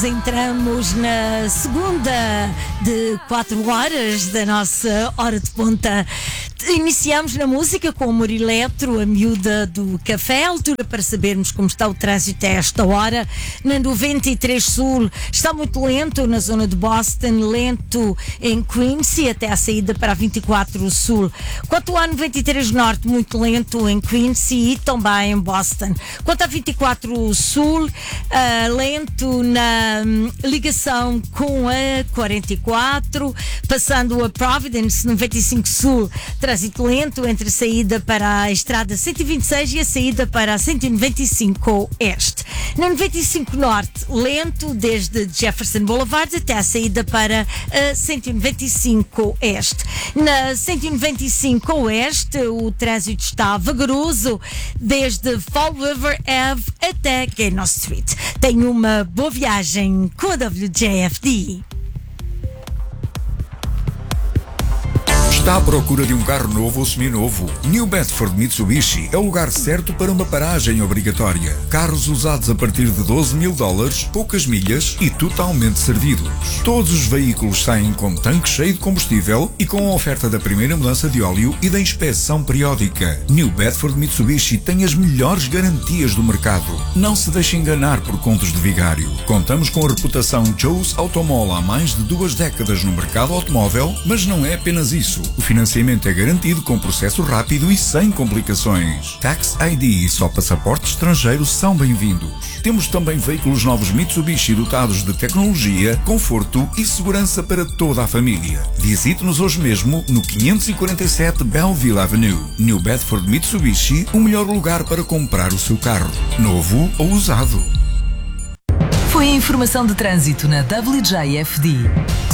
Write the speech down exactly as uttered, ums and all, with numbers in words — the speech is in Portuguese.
Entramos na segunda de quatro horas da nossa hora de ponta. Iniciamos na música com o Amor Eletro, a miúda do café. A altura para sabermos como está o trânsito a esta hora. Na noventa e três Sul está muito lento na zona de Boston, lento em Quincy até a saída para a vinte e quatro Sul. Quanto à noventa e três Norte, muito lento em Quincy e também em Boston. Quanto à vinte e quatro Sul, uh, lento na um, ligação com a quarenta e quatro, passando a Providence, noventa e cinco Sul, trânsito lento entre a saída para a estrada cento e vinte e seis e a saída para a cento e noventa e cinco Oeste. Na noventa e cinco Norte, lento desde Jefferson Boulevard até a saída para a cento e noventa e cinco Oeste. Na cento e noventa e cinco Oeste, o trânsito está vagaroso desde Fall River Ave até Gaynon Street. Tenha uma boa viagem com a W J F D. Está à procura de um carro novo ou seminovo? New Bedford Mitsubishi é o lugar certo para uma paragem obrigatória. Carros usados a partir de doze mil dólares, poucas milhas e totalmente servidos. Todos os veículos saem com tanque cheio de combustível e com a oferta da primeira mudança de óleo e da inspeção periódica. New Bedford Mitsubishi tem as melhores garantias do mercado. Não se deixe enganar por contos de vigário. Contamos com a reputação Joe's Automall há mais de duas décadas no mercado automóvel, mas não é apenas isso. O financiamento é garantido com processo rápido e sem complicações. Tax I D e só passaporte estrangeiro são bem-vindos. Temos também veículos novos Mitsubishi dotados de tecnologia, conforto e segurança para toda a família. Visite-nos hoje mesmo no quinhentos e quarenta e sete Belleville Avenue. New Bedford Mitsubishi, o melhor lugar para comprar o seu carro, novo ou usado. Foi a informação de trânsito na W J F D.